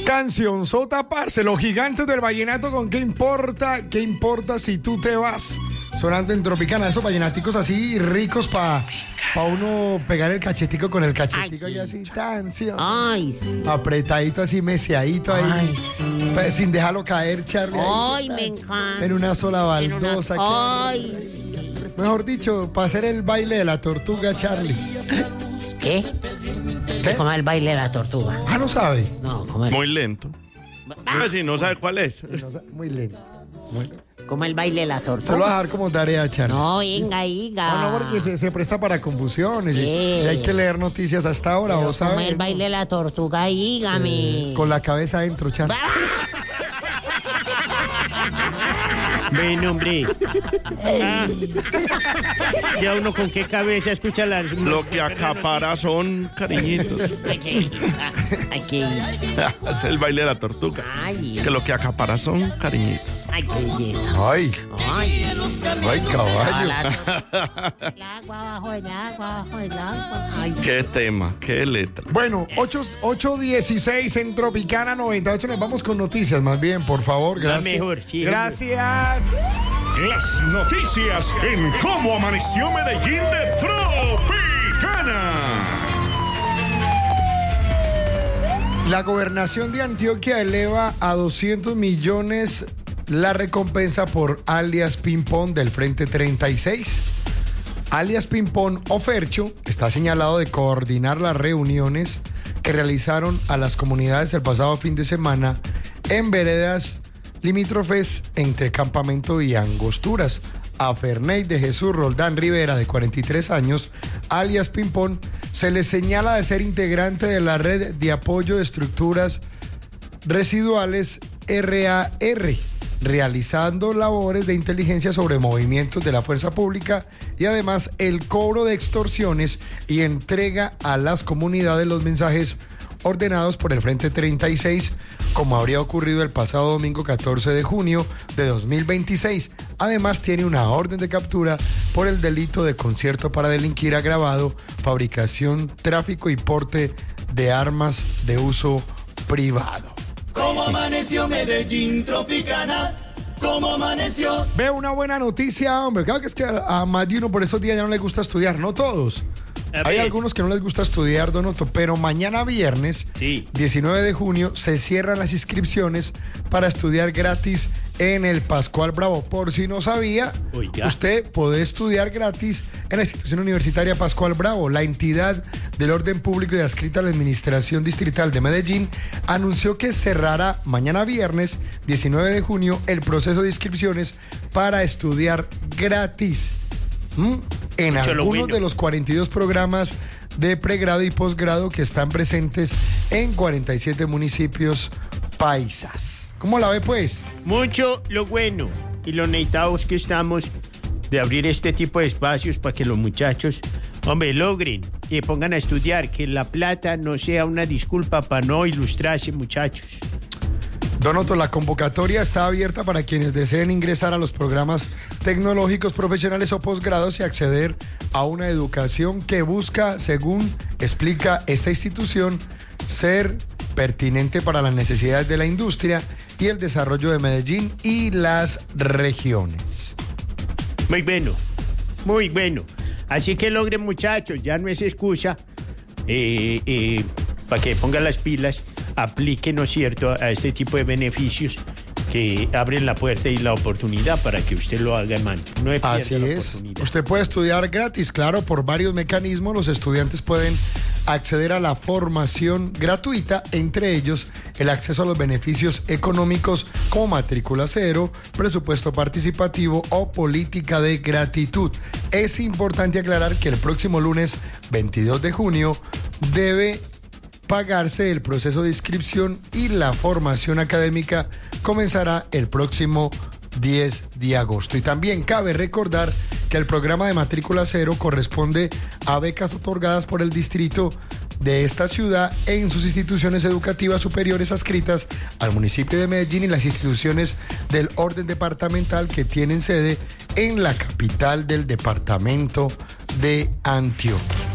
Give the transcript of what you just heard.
Canción sota, parce, los gigantes del vallenato con ¿qué importa si tú te vas? Sonando en Tropicana, esos vallenaticos así ricos pa uno pegar el cachetico con el cachetico y así, canción. Ay, sí. Apretadito así, meciadito ahí. Ay, sí. Pues, sin dejarlo caer, Charlie. Ay, me encanta. En una sola baldosa. Ay, sí. Mejor dicho, para hacer el baile de la tortuga, Charlie. ¿Qué? ¿Qué? ¿Cómo es el baile de la tortuga? Ah, ¿no sabe? No, ¿cómo es? Muy lento. Si no sabe cuál es. Muy lento. Bueno, ¿Cómo es el baile de la se lo tortuga? voy a dejar como tarea, Charlie. No, venga, diga. No, porque se presta para confusiones Sí. y hay que leer noticias hasta ahora, Pero ¿vos ¿cómo sabes? es el baile de la tortuga? Dígame. Con la cabeza adentro, Charlie. Ven, hombre. Ya uno con qué cabeza escucha las... Lo que acapara son cariñitos. Ay, qué dicha. Ay, qué dicha. Es el baile de la tortuga. Ay, Que lo que acapara son cariñitos. ay, qué belleza. Ay, Ay, caballo. el agua, bajo el agua, bajo el agua. Ay, Qué tema, qué letra. Bueno, 8:16 en Tropicana 98. Nos vamos con noticias, más bien, por favor. Gracias. mejor, sí. Gracias. Las noticias en Cómo Amaneció Medellín de Tropicana. La gobernación de Antioquia eleva a 200 millones la recompensa por alias Pimpón del Frente 36. Alias Pimpón o Fercho está señalado de coordinar las reuniones que realizaron a las comunidades el pasado fin de semana en veredas limítrofes entre Campamento y Angosturas. A Ferney de Jesús Roldán Rivera, de 43 años, alias Pimpón, se le señala de ser integrante de la red de apoyo de estructuras residuales RAR, realizando labores de inteligencia sobre movimientos de la fuerza pública y además el cobro de extorsiones y entrega a las comunidades los mensajes ordenados por el Frente 36, como habría ocurrido el pasado domingo 14 de junio de 2026. Además, tiene una orden de captura por el delito de concierto para delinquir agravado, fabricación, tráfico y porte de armas de uso privado. ¿Cómo amaneció Medellín Tropicana? ¿Cómo amaneció? Veo una buena noticia, hombre. Claro que es que a más de uno por esos días ya no le gusta estudiar, no todos. Hay algunos que no les gusta estudiar, Donoto, pero mañana viernes, Sí. 19 de junio, se cierran las inscripciones para estudiar gratis en el Pascual Bravo. Por si no sabía, Oiga. usted puede estudiar gratis en la institución universitaria Pascual Bravo. La entidad del orden público y adscrita a la Administración Distrital de Medellín anunció que cerrará mañana viernes, 19 de junio, el proceso de inscripciones para estudiar gratis. En Mucho lo algunos bueno. de los 42 programas de pregrado y posgrado que están presentes en 47 municipios paisas. ¿Cómo la ve, pues? Mucho lo bueno y lo necesitados que estamos de abrir este tipo de espacios para que los muchachos, hombre, logren y pongan a estudiar, que la plata no sea una disculpa para no ilustrarse, muchachos. Donoto, la convocatoria está abierta para quienes deseen ingresar a los programas tecnológicos profesionales o posgrados y acceder a una educación que busca, según explica esta institución, ser pertinente para las necesidades de la industria y el desarrollo de Medellín y las regiones. Muy bueno, muy bueno. Así que logren, muchachos, ya no es excusa para que pongan las pilas, apliquen, ¿no es cierto?, a este tipo de beneficios que abren la puerta y la oportunidad para que usted lo haga, hermano. No pierda Así la es. oportunidad. Usted puede estudiar gratis, claro, por varios mecanismos. Los estudiantes pueden acceder a la formación gratuita, entre ellos el acceso a los beneficios económicos como matrícula cero, presupuesto participativo o política de gratitud. Es importante aclarar que el próximo lunes 22 de junio debe pagarse el proceso de inscripción y la formación académica comenzará el próximo 10 de agosto. Y también cabe recordar que el programa de matrícula cero corresponde a becas otorgadas por el distrito de esta ciudad en sus instituciones educativas superiores adscritas al municipio de Medellín y las instituciones del orden departamental que tienen sede en la capital del departamento de Antioquia.